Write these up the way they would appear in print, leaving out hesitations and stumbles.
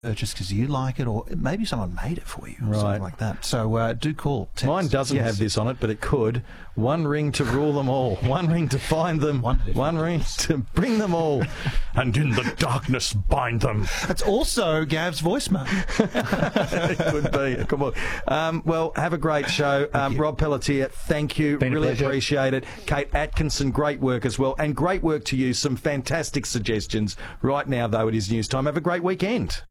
Just because you like it, or maybe someone made it for you, or Right. something like that. So do call. Text. Mine doesn't have this on it, but it could. One ring to rule them all. One ring to find them. One ring to bring them all. And in the darkness bind them. That's also Gav's voicemail. It could be. Come on. Well, have a great show. Rob Pelletier, thank you. Been a really pleasure. appreciate it. Kate Atkinson, great work as well. And great work to you. Some fantastic suggestions. Right now, though, it is news time. Have a great weekend.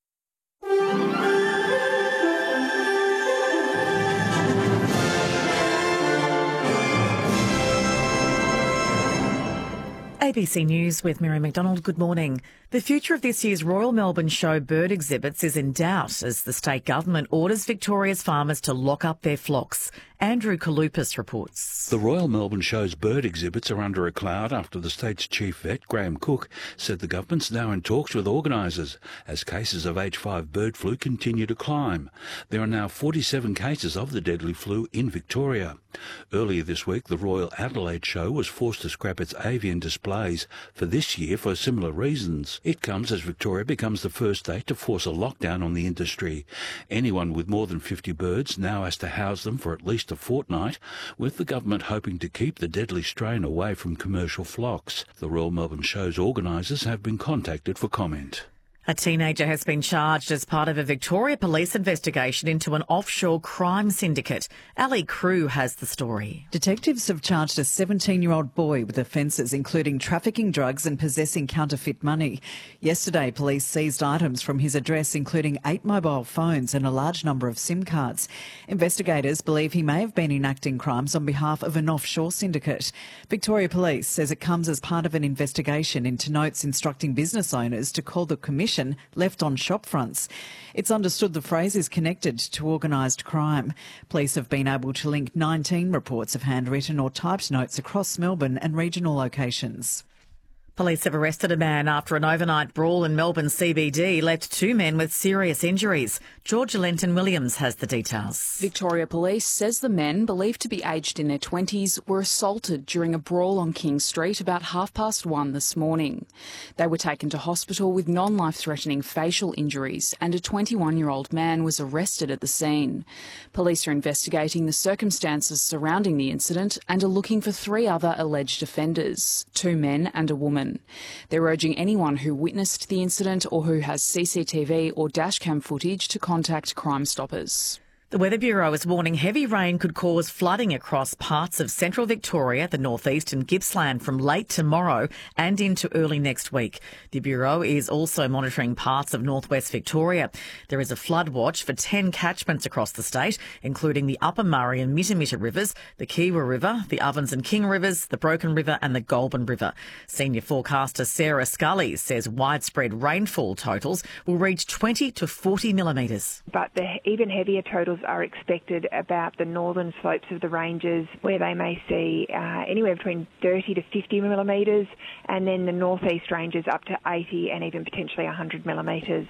ABC News with Mary McDonald. Good morning. The future of this year's Royal Melbourne Show bird exhibits is in doubt as the state government orders Victoria's farmers to lock up their flocks. Andrew Kalupas reports. The Royal Melbourne Show's bird exhibits are under a cloud after the state's chief vet, Graham Cook, said the government's now in talks with organisers as cases of H5 bird flu continue to climb. There are now 47 cases of the deadly flu in Victoria. Earlier this week, the Royal Adelaide Show was forced to scrap its avian displays for this year for similar reasons. It comes as Victoria becomes the first state to force a lockdown on the industry. Anyone with more than 50 birds now has to house them for at least a fortnight, with the government hoping to keep the deadly strain away from commercial flocks. The Royal Melbourne Show's organisers have been contacted for comment. A teenager has been charged as part of a Victoria Police investigation into an offshore crime syndicate. Ali Crew has the story. Detectives have charged a 17-year-old boy with offences including trafficking drugs and possessing counterfeit money. Yesterday, police seized items from his address, including 8 mobile phones and a large number of SIM cards. Investigators believe he may have been enacting crimes on behalf of an offshore syndicate. Victoria Police says it comes as part of an investigation into notes instructing business owners to call the commission left on shop fronts. It's understood the phrase is connected to organised crime. Police have been able to link 19 reports of handwritten or typed notes across Melbourne and regional locations. Police have arrested a man after an overnight brawl in Melbourne CBD left 2 men with serious injuries. Georgia Lenton-Williams has the details. Victoria Police says the men, believed to be aged in their 20s, were assaulted during a brawl on King Street about 1:30 this morning. They were taken to hospital with non-life-threatening facial injuries, and a 21-year-old man was arrested at the scene. Police are investigating the circumstances surrounding the incident and are looking for 3 other alleged offenders, 2 men and a woman. They're urging anyone who witnessed the incident or who has CCTV or dashcam footage to contact Crime Stoppers. The Weather Bureau is warning heavy rain could cause flooding across parts of central Victoria, the northeast and Gippsland from late tomorrow and into early next week. The Bureau is also monitoring parts of northwest Victoria. There is a flood watch for 10 catchments across the state, including the Upper Murray and Mitamitta rivers, the Kiewa River, the Ovens and King rivers, the Broken River and the Goulburn River. Senior forecaster Sarah Scully says widespread rainfall totals will reach 20 to 40 millimetres. But the even heavier totals are expected about the northern slopes of the ranges, where they may see anywhere between 30 to 50 millimetres, and then the northeast ranges up to 80 and even potentially 100 millimetres.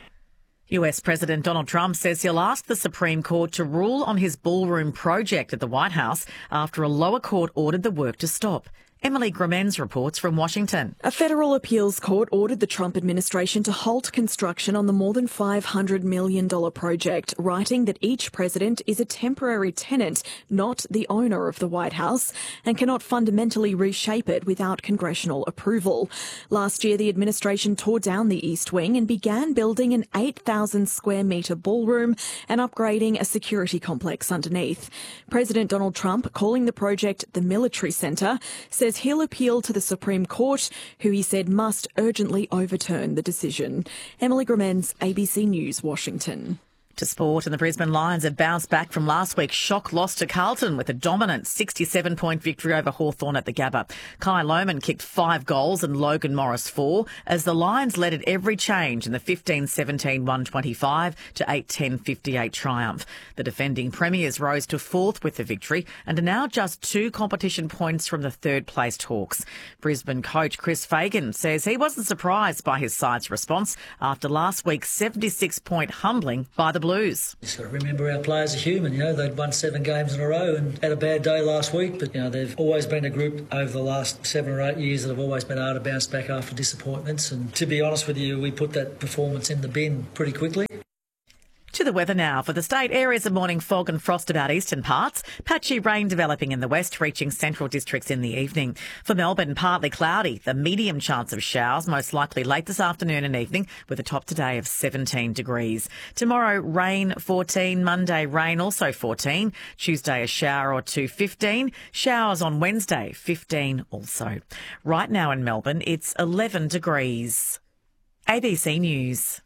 US President Donald Trump says he'll ask the Supreme Court to rule on his ballroom project at the White House after a lower court ordered the work to stop. Emily Gramenz reports from Washington. A federal appeals court ordered the Trump administration to halt construction on the more than $500 million project, writing that each president is a temporary tenant, not the owner of the White House, and cannot fundamentally reshape it without congressional approval. Last year, the administration tore down the East Wing and began building an 8,000 square metre ballroom and upgrading a security complex underneath. President Donald Trump, calling the project the Military Centre, says he'll appeal to the Supreme Court, who he said must urgently overturn the decision. Emily Gramenz, ABC News, Washington. To sport, and the Brisbane Lions have bounced back from last week's shock loss to Carlton with a dominant 67-point victory over Hawthorn at the Gabba. Kai Lohmann kicked 5 goals and Logan Morris 4 as the Lions led at every change in the 15-17 125 to 8-10 58 triumph. The defending premiers rose to 4th with the victory and are now just 2 competition points from the 3rd-placed Hawks. Brisbane coach Chris Fagan says he wasn't surprised by his side's response after last week's 76-point humbling by the Blues. Just got to remember our players are human. They'd won 7 games in a row and had a bad day last week, but they've always been a group over the last 7 or 8 years that have always been able to bounce back after disappointments. And to be honest with you, we put that performance in the bin pretty quickly. To the weather now. For the state, areas of morning fog and frost about eastern parts. Patchy rain developing in the west, reaching central districts in the evening. For Melbourne, partly cloudy. The medium chance of showers, most likely late this afternoon and evening, with a top today of 17 degrees. Tomorrow, rain 14. Monday, rain also 14. Tuesday, a shower or two, 15. Showers on Wednesday, 15 also. Right now in Melbourne, it's 11 degrees. ABC News.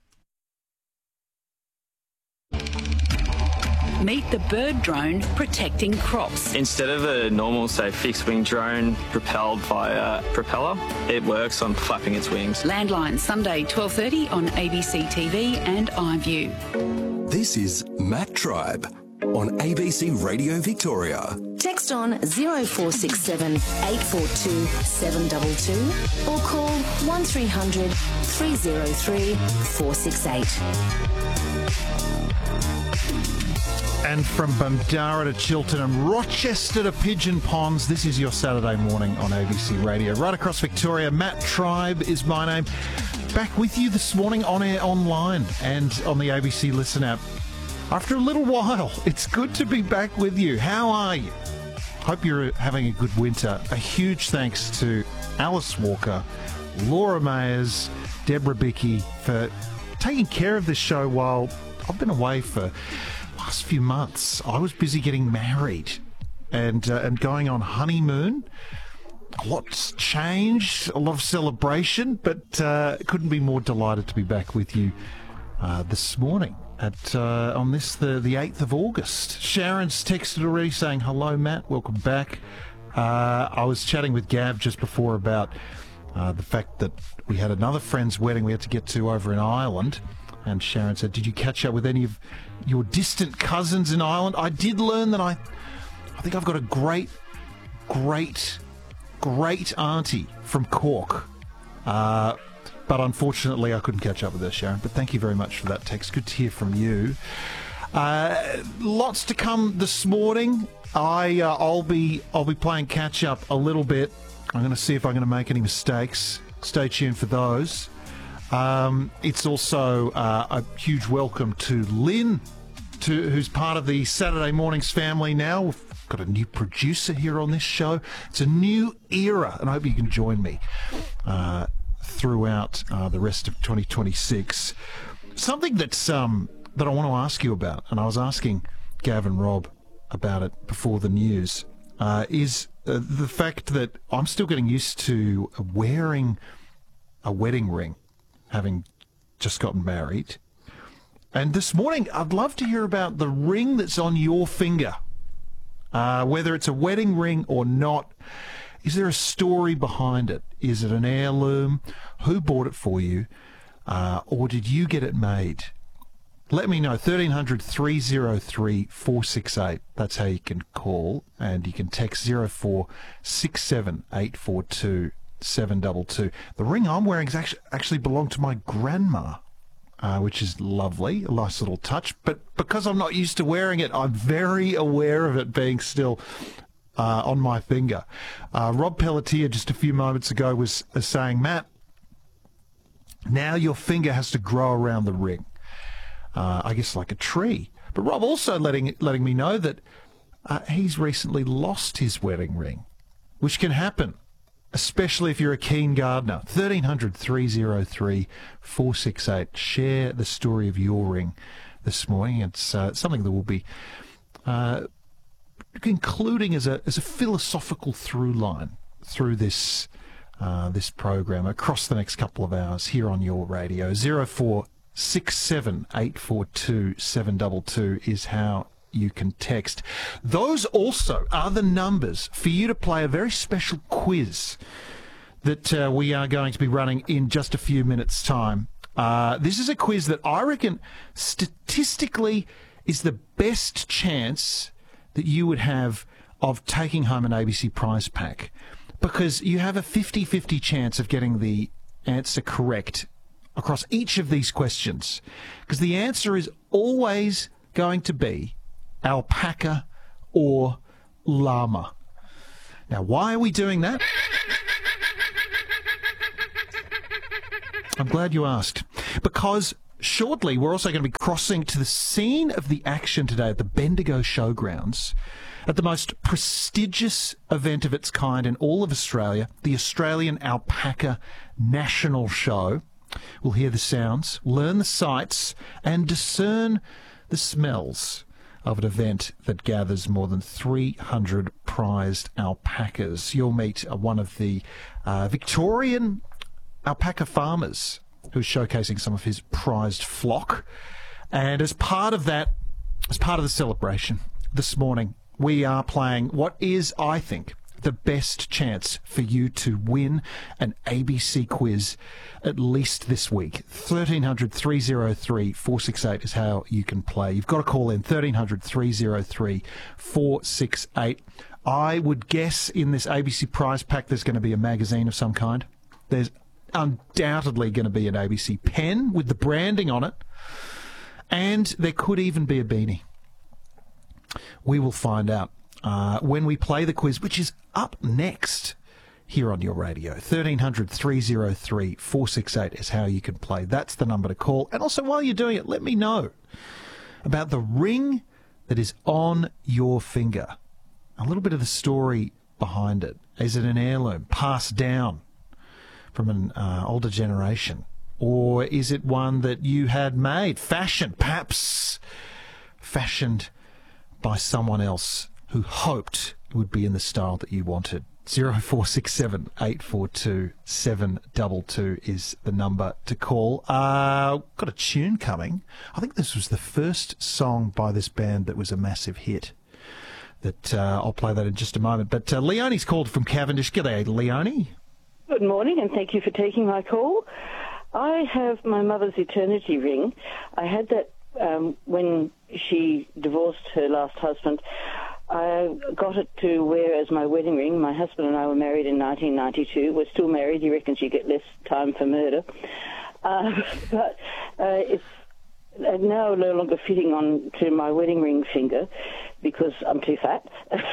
Meet the bird drone protecting crops. Instead of a normal, say, fixed-wing drone propelled by a propeller, it works on flapping its wings. Landline, Sunday, 12:30 on ABC TV and iView. This is Matt Tribe on ABC Radio Victoria. Text on 0467 842 722 or call 1300 303 468. And from Bundarra to Chiltern and Rochester to Pigeon Ponds, this is your Saturday morning on ABC Radio. Right across Victoria, Matt Tribe is my name. Back with you this morning on air, online and on the ABC Listen app. After a little while, it's good to be back with you. How are you? Hope you're having a good winter. A huge thanks to Alice Walker, Laura Mayers, Deborah Bickey for taking care of this show while I've been away for last few months. I was busy getting married and going on honeymoon. A lot's changed, a lot of celebration, but couldn't be more delighted to be back with you this morning on this the 8th of August. Sharon's texted already saying, hello, Matt, welcome back. I was chatting with Gav just before about the fact that we had another friend's wedding we had to get to over in Ireland. And Sharon said, did you catch up with any of your distant cousins in Ireland? I did learn that I think I've got a great auntie from Cork. But unfortunately, I couldn't catch up with her, Sharon. But thank you very much for that text. Good to hear from you. Lots to come this morning. I'll be playing catch up a little bit. I'm going to see if I'm going to make any mistakes. Stay tuned for those. It's also a huge welcome to Lynn, who's part of the Saturday Mornings family now. We've got a new producer here on this show. It's a new era, and I hope you can join me throughout the rest of 2026. Something that's that I want to ask you about, and I was asking Gav and Rob about it before the news, is the fact that I'm still getting used to wearing a wedding ring, having just gotten married. And this morning, I'd love to hear about the ring that's on your finger. Whether it's a wedding ring or not, is there a story behind it? Is it an heirloom? Who bought it for you? Or did you get it made? Let me know. 1300 303 468. That's how you can call. And you can text 0467 842 722. The ring I'm wearing is actually belonged to my grandma, which is lovely, a nice little touch. But because I'm not used to wearing it, I'm very aware of it being still on my finger. Rob Pelletier just a few moments ago was saying, Matt, now your finger has to grow around the ring, I guess like a tree. But Rob also letting me know that he's recently lost his wedding ring, which can happen, especially if you're a keen gardener. 1300 303 468. Share the story of your ring this morning. It's something that will be concluding as a philosophical through line through this program across the next couple of hours here on your radio. 0467 842 722 is how you can text. Those also are the numbers for you to play a very special quiz that we are going to be running in just a few minutes' time. This is a quiz that I reckon statistically is the best chance that you would have of taking home an ABC prize pack, because you have a 50-50 chance of getting the answer correct across each of these questions, because the answer is always going to be alpaca or llama. Now, why are we doing that? I'm glad you asked. Because shortly we're also going to be crossing to the scene of the action today at the Bendigo Showgrounds, at the most prestigious event of its kind in all of Australia, the Australian Alpaca National Show. We'll hear the sounds, learn the sights, and discern the smells of an event that gathers more than 300 prized alpacas. You'll meet one of the Victorian alpaca farmers who's showcasing some of his prized flock. And as part of that, as part of the celebration this morning, we are playing what is, I think, the best chance for you to win an ABC quiz at least this week. 1300 303 468 is how you can play. You've got to call in 1300 303 468. I would guess in this ABC prize pack there's going to be a magazine of some kind. There's undoubtedly going to be an ABC pen with the branding on it, and there could even be a beanie. We will find out when we play the quiz, which is up next here on your radio. 1300 303 468 is how you can play. That's the number to call. And also, while you're doing it, let me know about the ring that is on your finger. A little bit of the story behind it. Is it an heirloom passed down from an older generation? Or is it one that you had made, fashioned, perhaps fashioned by someone else who hoped it would be in the style that you wanted? 0467 842 722 is the number to call. Got a tune coming. I think this was the first song by this band that was a massive hit. That I'll play that in just a moment. But Leonie's called from Cavendish. G'day, Leonie. Good morning, and thank you for taking my call. I have my mother's eternity ring. I had that when she divorced her last husband. I got it to wear as my wedding ring. My husband and I were married in 1992. We're still married. He reckons you get less time for murder. But it's now no longer fitting on to my wedding ring finger because I'm too fat.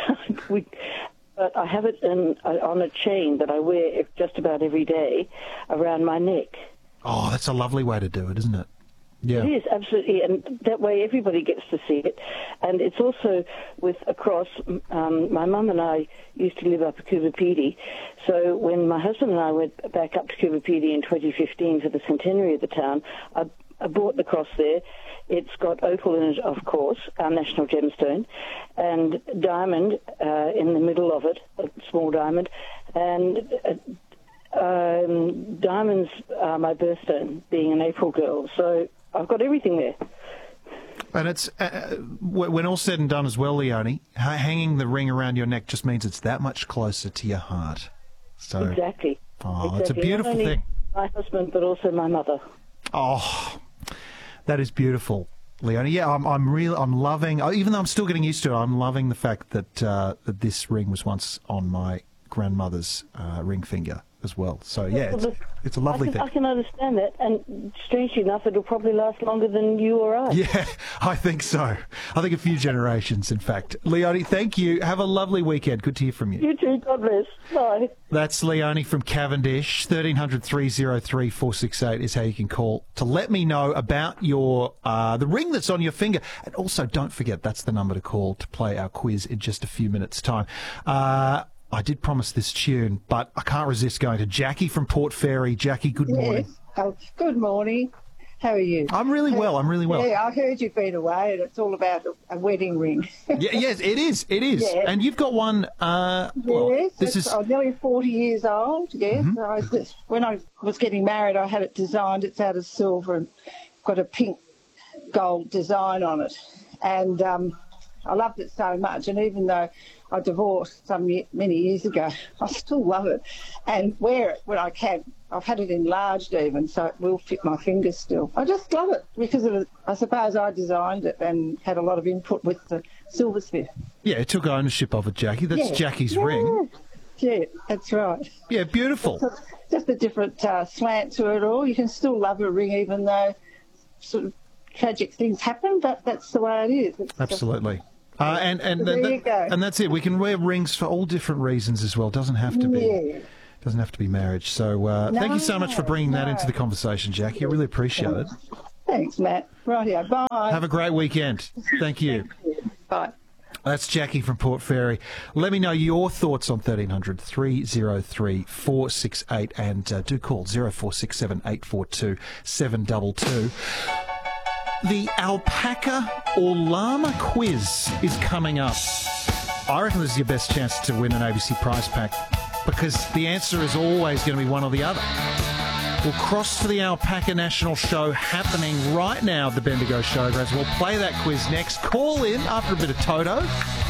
But I have it on a chain that I wear just about every day around my neck. Oh, that's a lovely way to do it, isn't it? Yeah. It is, absolutely, and that way everybody gets to see it. And it's also with a cross. My mum and I used to live up at Coober Pedy, so when my husband and I went back up to Coober Pedy in 2015 for the centenary of the town, I bought the cross there. It's got opal in it, of course, our national gemstone, and diamond in the middle of it, a small diamond, and diamonds are my birthstone, being an April girl. So I've got everything there. And it's when all's said and done as well, Leonie, hanging the ring around your neck just means it's that much closer to your heart. So exactly. Oh, exactly. It's a beautiful Not only thing. My husband, but also my mother. Oh, that is beautiful, Leonie. Yeah, I'm loving. Even though I'm still getting used to it, I'm loving the fact that that this ring was once on my grandmother's ring finger as well. So yeah, it's a lovely thing. I can understand that, and strangely enough, it'll probably last longer than you or I. Yeah, I think so. I think a few generations, in fact. Leonie, thank you. Have a lovely weekend. Good to hear from you. You too. God bless. Bye. That's Leonie from Cavendish. 1300 303 468 is how you can call to let me know about your the ring that's on your finger. And also, don't forget, that's the number to call to play our quiz in just a few minutes' time. I did promise this tune, but I can't resist going to Jackie from Port Fairy. Jackie, good morning. Oh, good morning. How are you? I'm really well. Yeah, I heard you've been away, and it's all about a wedding ring. Yes, it is. It is. Yeah. And you've got one. Yes, this is. I'm nearly 40 years old. Yes. Mm-hmm. When I was getting married, I had it designed. It's out of silver and got a pink gold design on it, and I loved it so much. And even though I divorced many years ago, I still love it and wear it when I can. I've had it enlarged even, so it will fit my fingers still. I just love it because I suppose I designed it and had a lot of input with the silversmith. Yeah, it took ownership of it, Jackie. That's Jackie's ring. Yeah, that's right. Yeah, beautiful. Just a different slant to it all. You can still love a ring even though sort of tragic things happen, but that's the way it is. Absolutely. And there you go. And that's it. We can wear rings for all different reasons as well. Doesn't have to be. Yeah. Doesn't have to be marriage. So thank you so much for bringing that into the conversation, Jackie. I really appreciate it. Thanks, Matt. Rightio. Bye. Have a great weekend. Thank you. Bye. That's Jackie from Port Fairy. Let me know your thoughts on 1300 303 468 and do call 0467 842 722. The alpaca or llama quiz is coming up. I reckon this is your best chance to win an ABC prize pack because the answer is always going to be one or the other. We'll cross to the Alpaca National Show happening right now at the Bendigo Showgrounds. We'll play that quiz next. Call in after a bit of Toto.